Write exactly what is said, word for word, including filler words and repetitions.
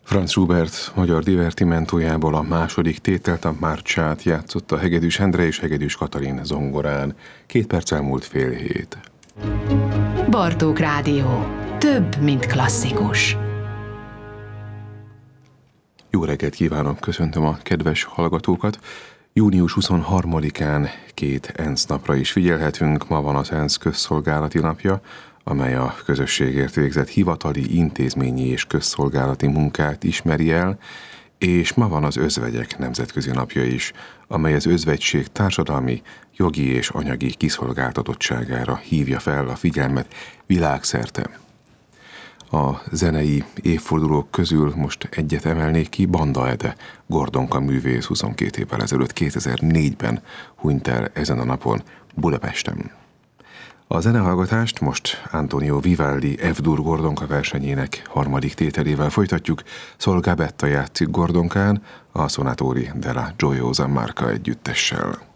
Franz Schubert magyar divertimentójából a második tételt, a Márcsát játszotta Hegedűs Endre és Hegedűs Katalin zongorán. Két perc elmúlt fél hét. Bartók Rádió. Több, mint klasszikus. Jó reggelt kívánok, köszöntöm a kedves hallgatókat. június huszonharmadikán két ENSZ napra is figyelhetünk. Ma van az ENSZ közszolgálati napja, amely a közösségért végzett hivatali, intézményi és közszolgálati munkát ismeri el, és ma van az özvegyek nemzetközi napja is, amely az özvegység társadalmi, jogi és anyagi kiszolgáltatottságára hívja fel a figyelmet világszerte. A zenei évfordulók közül most egyet emelnék ki, Banda Ede, Gordonka művész huszonkét évvel ezelőtt, kétezer-négyben hunyt el ezen a napon Budapesten. A zenehallgatást most Antonio Vivaldi F-dur Gordonka versenyének harmadik tételével folytatjuk. Sol Gabetta játszik Gordonkán, a Sonatori della Gioiosa Marca együttessel.